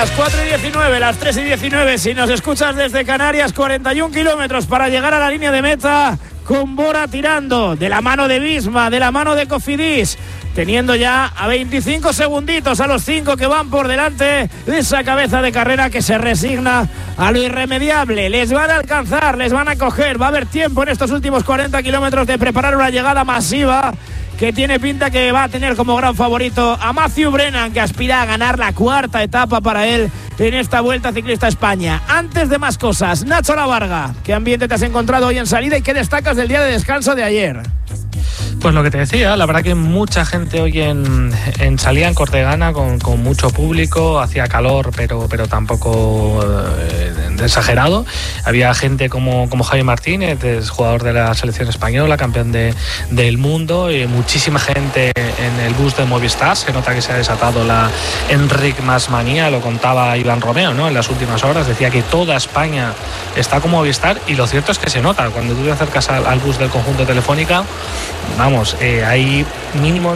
Las 4:19, las 3:19, si nos escuchas desde Canarias, 41 kilómetros para llegar a la línea de meta, con Bora tirando, de la mano de Visma, de la mano de Cofidis, teniendo ya a 25 segunditos a los 5 que van por delante de esa cabeza de carrera que se resigna a lo irremediable. Les van a alcanzar, les van a coger, va a haber tiempo en estos últimos 40 kilómetros de preparar una llegada masiva que tiene pinta que va a tener como gran favorito a Matthew Brennan, que aspira a ganar la cuarta etapa para él en esta Vuelta Ciclista a España. Antes de más cosas, Nacho Lavarga, ¿qué ambiente te has encontrado hoy en salida y qué destacas del día de descanso de ayer? Pues lo que te decía, la verdad que mucha gente hoy en salida en Cortegana con mucho público, hacía calor pero tampoco exagerado. Había gente como Javi Martínez, es jugador de la selección española, campeón del mundo, y muchísima gente en el bus de Movistar. Se nota que se ha desatado la Enric Mas manía, lo contaba Iván Romeo, ¿no? En las últimas horas decía que toda España está con Movistar, y lo cierto es que se nota cuando tú te acercas al bus del conjunto Telefónica. Vamos, hay mínimo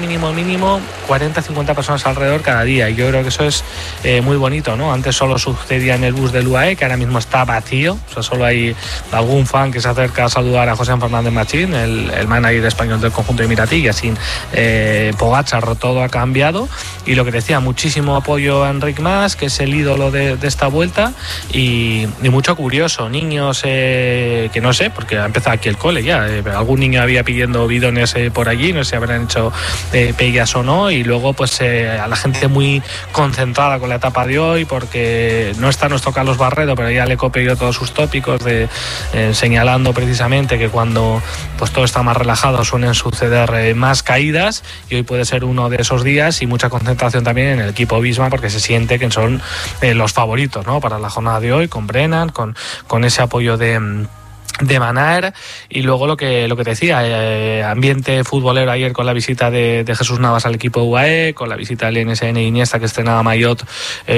40-50 personas alrededor cada día, y yo creo que eso es muy bonito, ¿no? Antes solo sucedía en el bus del UAE, que ahora mismo está vacío, o sea, solo hay algún fan que se acerca a saludar a José Fernández Machín, el manager español del conjunto emiratí, y así Pogačar, todo ha cambiado. Y lo que decía, muchísimo apoyo a Enric Mas, que es el ídolo de esta vuelta, y mucho curioso, niños que no sé, porque ha empezado aquí el cole ya, algún niño había pidiendo bidones por allí, no sé si habrán hecho pellas o no, y luego pues a la gente muy concentrada con la etapa de hoy, porque no está nuestro Carlos Barredo, pero ya le he copiado todos sus tópicos señalando precisamente que cuando pues todo está más relajado suelen suceder más caídas, y hoy puede ser uno de esos días, y mucha concentración también en el equipo Visma, porque se siente que son los favoritos, ¿no?, para la jornada de hoy, con Brennan, con ese apoyo de Van Aert. Y luego lo que te decía, ambiente futbolero ayer con la visita de Jesús Navas al equipo UAE, con la visita del NSN Iniesta, que estrenaba Maillot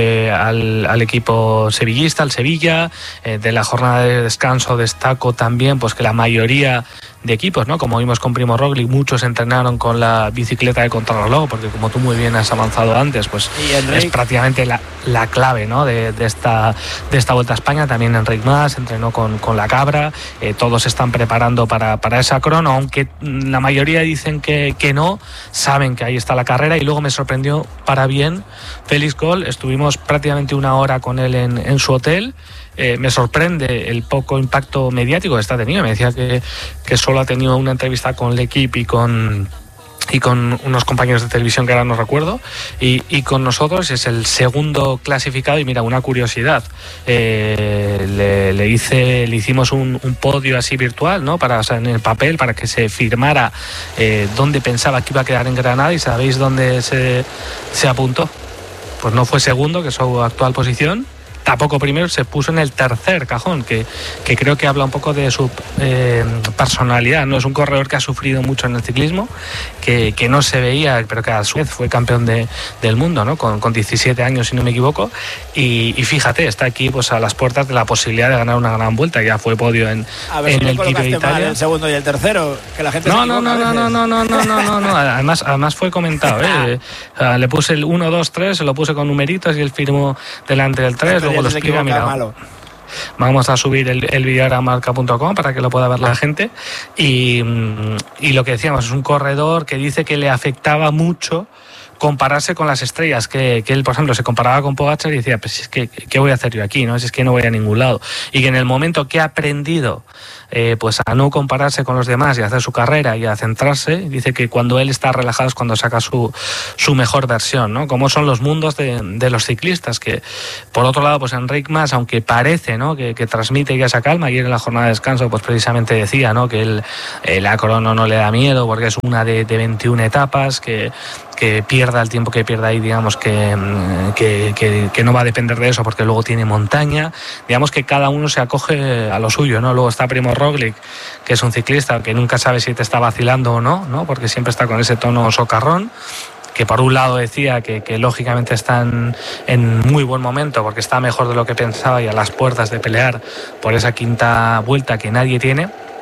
al equipo sevillista, al Sevilla. De la jornada de descanso destaco también pues que la mayoría de equipos, ¿no?, como vimos con Primo Roglic, muchos entrenaron con la bicicleta de contrarreloj, porque como tú muy bien has avanzado antes, pues es prácticamente la clave, ¿no?, de esta Vuelta a España. También Enric Mas entrenó con la Cabra. Todos se están preparando para esa crono, aunque la mayoría dicen que no, saben que ahí está la carrera. Y luego me sorprendió para bien Félix Gol, estuvimos prácticamente una hora con él en su hotel. Me sorprende el poco impacto mediático que está teniendo. Me decía que solo ha tenido una entrevista con L'Equipe y con unos compañeros de televisión que ahora no recuerdo, y con nosotros. Es el segundo clasificado. Y mira, una curiosidad, le hicimos un podio así virtual, ¿no?, en el papel, para que se firmara dónde pensaba que iba a quedar en Granada. ¿Y sabéis dónde se apuntó? Pues no fue segundo, que es su actual posición, tampoco primero, se puso en el tercer cajón, que creo que habla un poco de su personalidad, ¿no? Es un corredor que ha sufrido mucho en el ciclismo, que no se veía, pero que a su vez fue campeón del mundo, ¿no?, con 17 años, si no me equivoco, y fíjate, está aquí pues a las puertas de la posibilidad de ganar una gran vuelta. Ya fue podio en el Giro de Italia. El segundo y el tercero, que la gente no, además fue comentado, le puse el 1, 2, 3, se lo puse con numeritos y él firmó delante del 3, luego lo explica, mira. Vamos a subir el vídeo a marca.com para que lo pueda ver la gente. Y lo que decíamos, es un corredor que dice que le afectaba mucho compararse con las estrellas, que él, por ejemplo, se comparaba con Pogačar y decía, pues es que ¿qué voy a hacer yo aquí?, ¿no? Si es que no voy a ningún lado. Y que en el momento que ha aprendido pues a no compararse con los demás y a hacer su carrera y a centrarse, dice que cuando él está relajado es cuando saca su mejor versión, ¿no? Como son los mundos de los ciclistas, que por otro lado, pues Enric Mas, aunque parece, ¿no?, que transmite ya esa calma. Ayer en la jornada de descanso pues precisamente decía, ¿no?, que la crono no le da miedo porque es una de 21 etapas, que pierda el tiempo que pierda ahí, digamos que no va a depender de eso, porque luego tiene montaña. Digamos que cada uno se acoge a lo suyo, ¿no? Luego está Primo Roglic, que es un ciclista que nunca sabe si te está vacilando o no, porque siempre está con ese tono socarrón, que por un lado decía que lógicamente está en muy buen momento, porque está mejor de lo que pensaba y a las puertas de pelear por esa quinta vuelta que nadie tiene.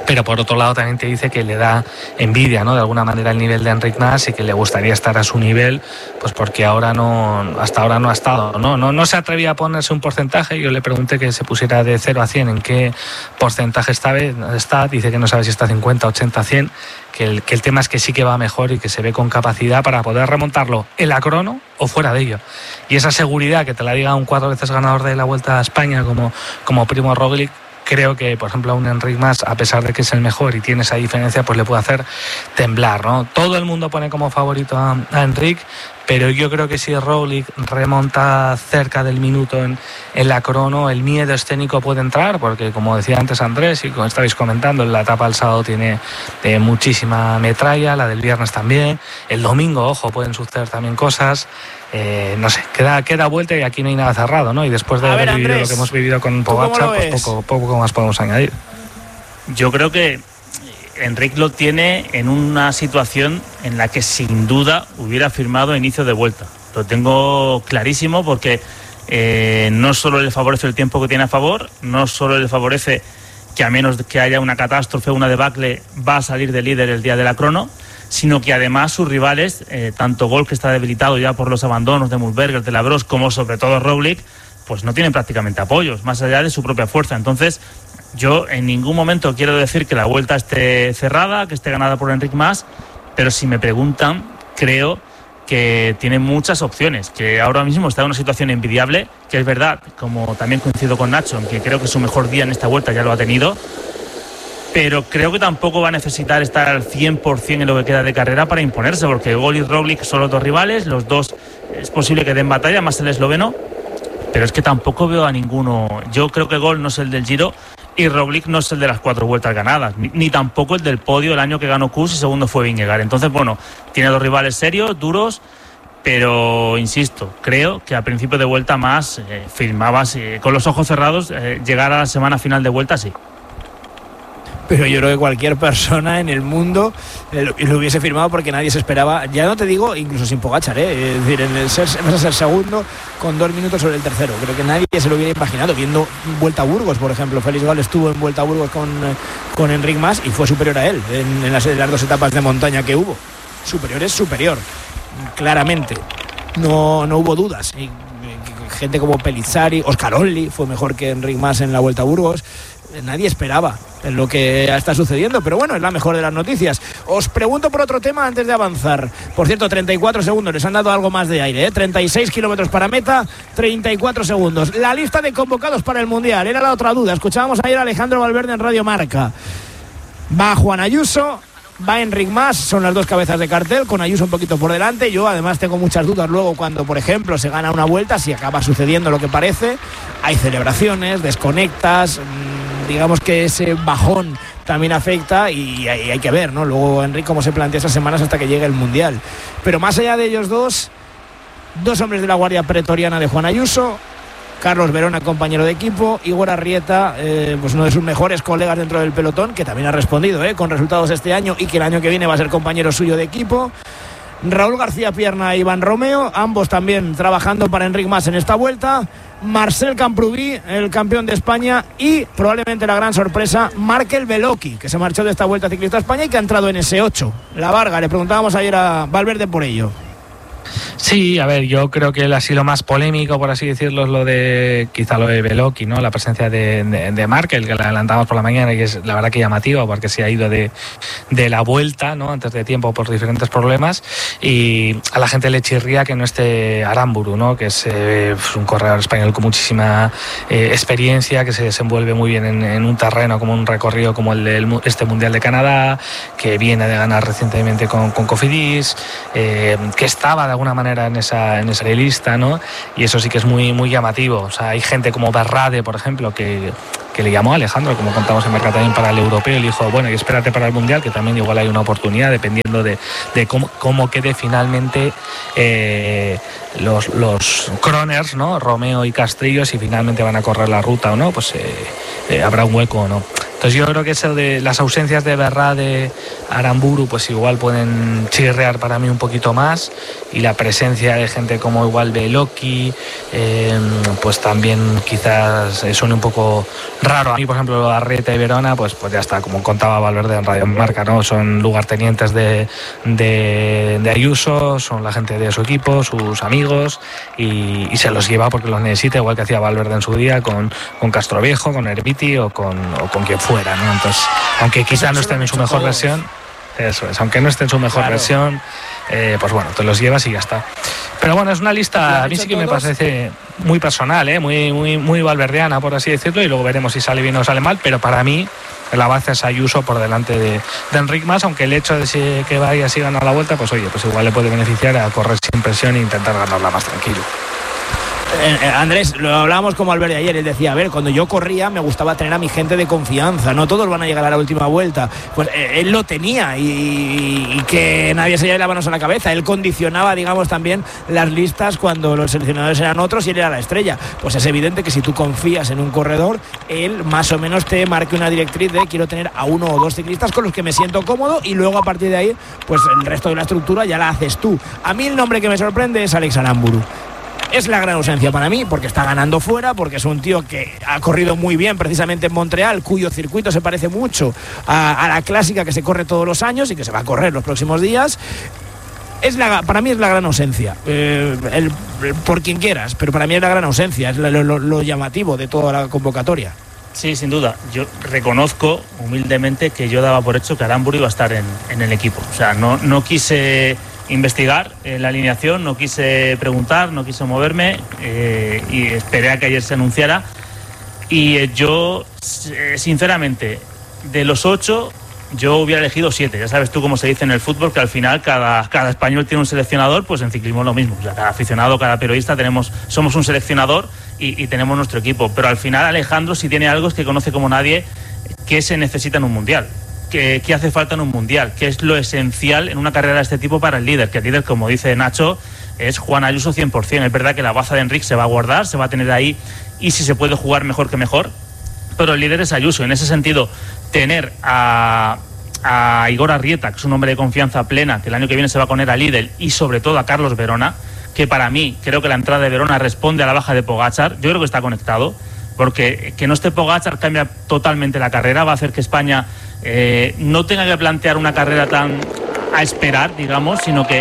pero por otro lado también te dice que le da envidia, ¿no?, de alguna manera el nivel de Enric Mas y que le gustaría estar a su nivel, pues porque hasta ahora no ha estado, no se atrevía a ponerse un porcentaje. Yo le pregunté que se pusiera de 0 a 100 en qué porcentaje está, dice que no sabe si está 50, 80, 100, que el tema es que sí que va mejor y que se ve con capacidad para poder remontarlo en la crono o fuera de ello. Y esa seguridad que te la diga un 4 veces ganador de la Vuelta a España como Primo Roglic, creo que, por ejemplo, a un Enric Mas, a pesar de que es el mejor y tiene esa diferencia, pues le puede hacer temblar, ¿no? Todo el mundo pone como favorito a Enric, pero yo creo que si Roglic remonta cerca del minuto en la crono, el miedo escénico puede entrar, porque como decía antes Andrés y como estabais comentando, la etapa del sábado tiene muchísima metralla, la del viernes también, el domingo, ojo, pueden suceder también cosas. No sé, queda vuelta y aquí no hay nada cerrado, ¿no? Y después de haber vivido lo que hemos vivido con Pogačar, pues poco más podemos añadir. Yo creo que Enric lo tiene en una situación en la que sin duda hubiera firmado a inicio de vuelta. Lo tengo clarísimo porque no solo le favorece el tiempo que tiene a favor, no solo le favorece que a menos que haya una catástrofe, una debacle, va a salir de líder el día de la crono, sino que además sus rivales, tanto Gol, que está debilitado ya por los abandonos de Musberger, de Labros, como sobre todo Roglic, pues no tienen prácticamente apoyos, más allá de su propia fuerza. Entonces, yo en ningún momento quiero decir que la Vuelta esté cerrada, que esté ganada por Enric Mas, pero si me preguntan, creo que tiene muchas opciones, que ahora mismo está en una situación envidiable, que es verdad, como también coincido con Nacho, en que creo que su mejor día en esta Vuelta ya lo ha tenido, pero creo que tampoco va a necesitar estar al 100% en lo que queda de carrera para imponerse, porque Gol y Roglic son los dos rivales, los dos es posible que den batalla, más el esloveno, pero es que tampoco veo a ninguno. Yo creo que Gol no es el del Giro y Roglic no es el de las 4 vueltas ganadas, ni tampoco el del podio el año que ganó Kuss y segundo fue Vingegaard. Entonces, bueno, tiene dos rivales serios, duros, pero insisto, creo que a principio de vuelta Mas firmaba con los ojos cerrados, llegar a la semana final de vuelta, sí. Pero yo creo que cualquier persona en el mundo lo hubiese firmado, porque nadie se esperaba, ya no te digo incluso sin Pogačar, es decir, vas a ser segundo con 2 minutos sobre el tercero. Creo que nadie se lo hubiera imaginado, viendo Vuelta a Burgos, por ejemplo. Félix Gall estuvo en Vuelta a Burgos con Enric Mas y fue superior a él en las 2 etapas de montaña que hubo. Superior es superior, claramente, no hubo dudas. Y gente como Pellizzari, Oscar Onley fue mejor que Enric Mas en la Vuelta a Burgos. Nadie esperaba lo que está sucediendo, pero bueno, es la mejor de las noticias. Os pregunto por otro tema antes de avanzar. Por cierto, 34 segundos, les han dado algo más de aire, 36 kilómetros para meta, 34 segundos. La lista de convocados para el Mundial, era la otra duda. Escuchábamos ayer a Alejandro Valverde en Radio Marca. Va Juan Ayuso, va Enric Mas, son las 2 cabezas de cartel, con Ayuso un poquito por delante. Yo además tengo muchas dudas luego cuando, por ejemplo, se gana una vuelta, si acaba sucediendo lo que parece, hay celebraciones, desconectas, digamos que ese bajón también afecta y hay que ver, ¿no? Luego Enric cómo se plantea esas semanas hasta que llegue el Mundial. Pero más allá de ellos dos hombres de la guardia pretoriana de Juan Ayuso, Carlos Verona, compañero de equipo, Igor Arrieta, pues uno de sus mejores colegas dentro del pelotón, que también ha respondido con resultados este año y que el año que viene va a ser compañero suyo de equipo. Raúl García Pierna e Iván Romeo, ambos también trabajando para Enric Mas en esta vuelta. Marcel Camprubí, el campeón de España, y probablemente la gran sorpresa, Markel Beloki, que se marchó de esta Vuelta Ciclista a España y que ha entrado en S8. La Varga, le preguntábamos ayer a Valverde por ello. Sí, a ver, yo creo que ha sido lo más polémico, por así decirlo, es quizá lo de Beloki, ¿no? La presencia de Markel, que la adelantamos por la mañana y es la verdad que llamativa, porque se ha ido de la vuelta, ¿no? Antes de tiempo por diferentes problemas, y a la gente le chirría que no esté Aramburu, ¿no? Que es un corredor español con muchísima experiencia, que se desenvuelve muy bien en un terreno como un recorrido como el de este Mundial de Canadá, que viene de ganar recientemente con Cofidis, que estaba de alguna manera en esa lista, ¿no? Y eso sí que es muy, muy llamativo. O sea, hay gente como Berrade, por ejemplo, que le llamó a Alejandro, como contamos en Mercat también, para el europeo, y le dijo, bueno, y espérate para el Mundial, que también igual hay una oportunidad, dependiendo de cómo quede finalmente los croners, ¿no? Romeo y Castrillo, si finalmente van a correr la ruta o no, pues habrá un hueco o no. Entonces yo creo que eso de las ausencias de Berrade, Aramburu, pues igual pueden chirrear para mí un poquito más, y la presencia de gente como igual Beloki, pues también quizás suene un poco raro. A mí, por ejemplo, Arrieta y Verona, pues ya está, como contaba Valverde en Radio Marca, ¿no? Son lugartenientes de Ayuso, son la gente de su equipo, sus amigos, y se los lleva porque los necesita, igual que hacía Valverde en su día con Castroviejo, con Erviti o con quien fuera, ¿no? Entonces, aunque quizá no estén en su mejor versión, eso es, aunque no esté en su mejor versión, pues bueno, te los llevas y ya está. Pero bueno, es una lista, a mí sí que me parece muy personal, muy valverdeana, por así decirlo, y luego veremos si sale bien o sale mal, pero para mí la base es Ayuso por delante de Enric Mas, aunque el hecho de que vaya así ganar la vuelta, pues oye, pues igual le puede beneficiar a correr sin presión e intentar ganarla más tranquilo. Andrés, lo hablábamos con Valverde ayer, él decía, a ver, cuando yo corría me gustaba tener a mi gente de confianza, no todos van a llegar a la última vuelta, pues él lo tenía y que nadie se lleve las manos a la cabeza, él condicionaba, digamos, también las listas cuando los seleccionadores eran otros y él era la estrella. Pues es evidente que si tú confías en un corredor, él más o menos te marque una directriz de quiero tener a 1 o 2 ciclistas con los que me siento cómodo, y luego a partir de ahí, pues el resto de la estructura ya la haces tú. A mí el nombre que me sorprende es Alex Aramburu. Es la gran ausencia para mí, porque está ganando fuera, porque es un tío que ha corrido muy bien precisamente en Montreal, cuyo circuito se parece mucho a la clásica que se corre todos los años y que se va a correr los próximos días. Para mí es la gran ausencia, por quien quieras, pero para mí es la gran ausencia, es lo llamativo de toda la convocatoria. Sí, sin duda. Yo reconozco humildemente que yo daba por hecho que Aramburu iba a estar en el equipo. O sea, no quise investigar la alineación, no quise preguntar, no quise moverme, y esperé a que ayer se anunciara. Y yo, sinceramente, de los 8, yo hubiera elegido 7. Ya sabes tú cómo se dice en el fútbol, que al final cada español tiene un seleccionador, pues en ciclismo es lo mismo. O sea, cada aficionado, cada periodista somos un seleccionador y tenemos nuestro equipo. Pero al final Alejandro, si tiene algo, es que conoce como nadie qué se necesita en un mundial. ¿Qué hace falta en un mundial? ¿Qué es lo esencial en una carrera de este tipo para el líder? Que el líder, como dice Nacho, es Juan Ayuso 100%. Es verdad que la baza de Enric se va a guardar, se va a tener ahí, y si se puede jugar mejor que mejor, pero el líder es Ayuso. En ese sentido, tener a Igor Arrieta, que es un hombre de confianza plena, que el año que viene se va a poner a líder, y sobre todo a Carlos Verona, que para mí creo que la entrada de Verona responde a la baja de Pogačar. Yo creo que está conectado, porque que no esté Pogačar cambia totalmente la carrera, va a hacer que España no tenga que plantear una carrera tan a esperar, digamos, sino que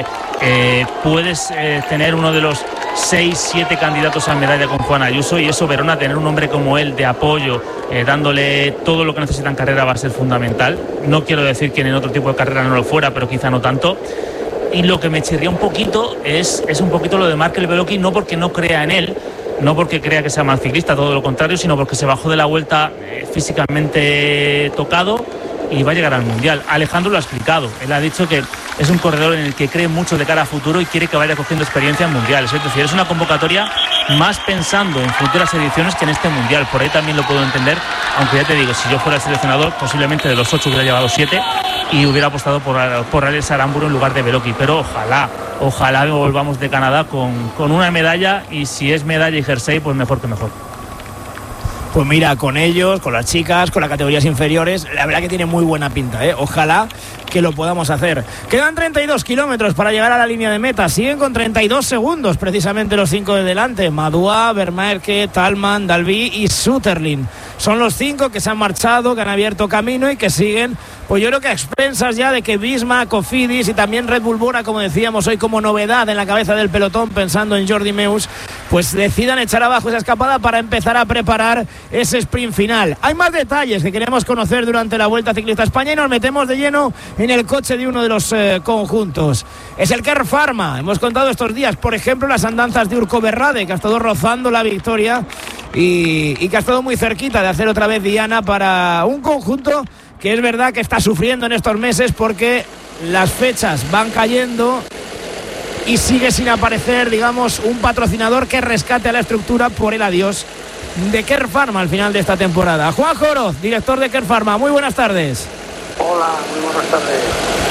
puedes tener uno de los 6-7 candidatos a medalla con Juan Ayuso, y eso, Verona, tener un hombre como él de apoyo, dándole todo lo que necesita en carrera, va a ser fundamental. No quiero decir que en otro tipo de carrera no lo fuera, pero quizá no tanto. Y lo que me chirría un poquito es un poquito lo de Markel Beloki, no porque no crea en él, no porque crea que sea mal ciclista, todo lo contrario, sino porque se bajó de la vuelta físicamente tocado y va a llegar al Mundial. Alejandro lo ha explicado, él ha dicho que es un corredor en el que cree mucho de cara a futuro y quiere que vaya cogiendo experiencia en mundiales. Es decir, es una convocatoria más pensando en futuras ediciones que en este Mundial. Por ahí también lo puedo entender, aunque ya te digo, si yo fuera el seleccionador, posiblemente de los 8 hubiera llevado 7 y hubiera apostado por Alex Aramburu en lugar de Beloki. Pero ojalá volvamos de Canadá con una medalla, y si es medalla y jersey, pues mejor que mejor. Pues mira, con ellos, con las chicas, con las categorías inferiores, la verdad que tiene muy buena pinta, ¿eh? Ojalá que lo podamos hacer. Quedan 32 kilómetros para llegar a la línea de meta. Siguen con 32 segundos precisamente los 5 de delante. Madua, Vermaerke, Talman, Dalby y Sutterlin. Son los 5 que se han marchado, que han abierto camino y que siguen, pues yo creo que a expensas ya de que Visma, Cofidis y también Red Bull Bora, como decíamos hoy como novedad en la cabeza del pelotón, pensando en Jordi Meus, pues decidan echar abajo esa escapada para empezar a preparar ese sprint final. Hay más detalles que queremos conocer durante la Vuelta Ciclista España y nos metemos de lleno en el coche de uno de los conjuntos. Es el Kern Pharma. Hemos contado estos días, por ejemplo, las andanzas de Urko Berrade, que ha estado rozando la victoria y que ha estado muy cerquita de hacer otra vez diana para un conjunto que es verdad que está sufriendo en estos meses porque las fechas van cayendo y sigue sin aparecer, digamos, un patrocinador que rescate a la estructura por el adiós de Kern Pharma al final de esta temporada. Juan Joroz, director de Kern Pharma, muy buenas tardes. Hola, muy buenas tardes.